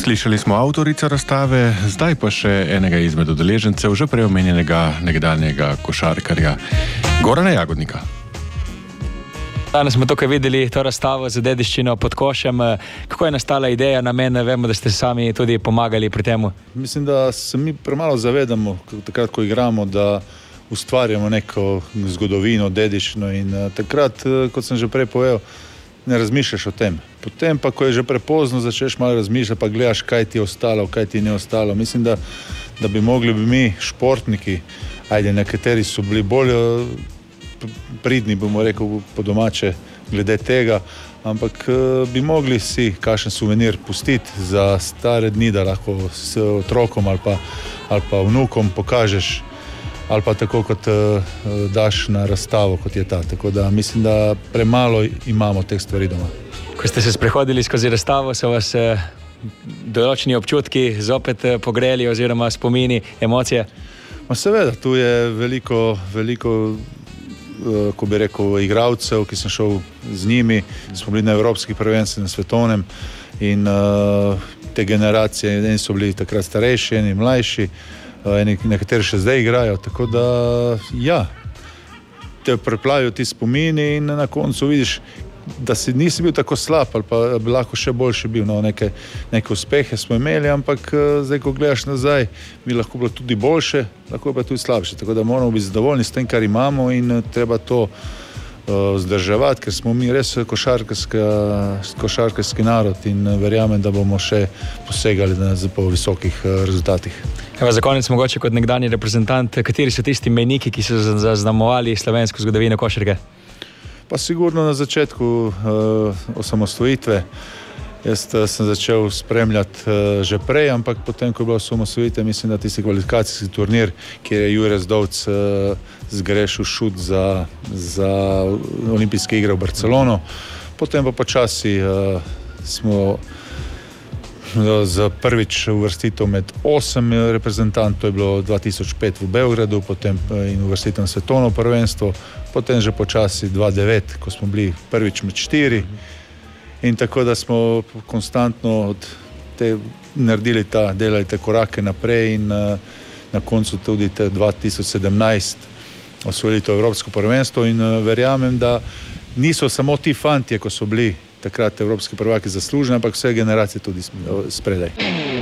Slišali smo avtorico razstave, zdaj pa še enega izmed udeležencev, že prej omenjenega nekdanjega košarkarja Gorana Jagodnika. Danes smo tukaj videli to razstavo za dediščino pod košem. Kako je nastala ideja, namen? Vemo, da ste sami tudi pomagali pri temu. Mislim, da se mi premalo zavedamo, takrat, ko igramo, da ustvarjamo neko zgodovino, dediščino in takrat, kot sem že prej povedal, ne razmišljaš o tem. Potem pa, ko je že prepozno, začneš malo razmišljati, pa gledaš, kaj ti je ostalo, kaj ti ne ostalo. Mislim, da bi mogli mi, športniki, nekateri so bili bolj pridni, bomo rekel po domače, glede tega, ampak bi mogli si kakšen suvenir pustiti za stare dni, da lahko s otrokom ali pa vnukom pokažeš, ali pa tako, kot daš na razstavo, kot je ta. Tako da mislim, da premalo imamo teh stvari doma. Ko ste se sprehodili skozi razstavo, so vas določeni občutki zopet pogreli oziroma spomini, emocije? Seveda, tu je veliko, ko bi rekel, igralcev, ki sem šel z njimi, smo bili na evropskih prvenstvih, na svetovnem in te generacije, eni so bili takrat starejši, eni mlajši, nekateri še zdaj igrajo, tako da ja, te preplavijo ti spomini in na koncu vidiš, da nisi bil tako slab ali pa bi lahko še boljši bil, neke uspehe smo imeli, ampak zdaj, ko gledaš nazaj, bi lahko bilo tudi boljše, lahko pa tudi slabše, tako da moramo biti zadovoljni s tem, kar imamo in treba to vzdrževati, ker smo mi res košarkarski narod in verjamem, da bomo še posegali po visokih rezultatih. Evo, za konec mogoče kot nekdanji reprezentant, kateri so tisti mejniki, ki so zaznamovali slovensko zgodovino košarke? Pa sigurno na začetku osamosvojitve. Jaz sem začel spremljati že prej, ampak potem, ko je bila osamosvojitev, mislim, da tisti kvalifikacijski turnir, kjer je Jure Zdovc zgrešil šut za olimpijske igre v Barcelono. Potem pa počasi smo za prvič uvrstitev med 8 reprezentantov, to je bilo 2005 v Beogradu, potem in uvrstitev na svetovno prvenstvo, potem že počasi 2009, ko smo bili prvič med 4. In tako da smo konstantno naredili delali te korake naprej in na koncu tudi 2017 osvojili to evropsko prvenstvo in verjamem, da niso samo ti fantje, ko so bili takrat evropski prvaki zasluženi, ampak vse generacije tudi spredaj.